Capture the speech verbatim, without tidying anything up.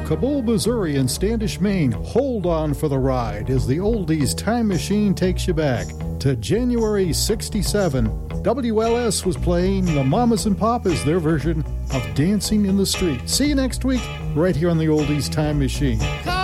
Kabul, Missouri and Standish, Maine. Hold on for the ride as the Oldies Time Machine takes you back to January sixty-seven. W L S was playing the Mamas and Papas, their version of Dancing in the Street. See you next week right here on the Oldies Time Machine.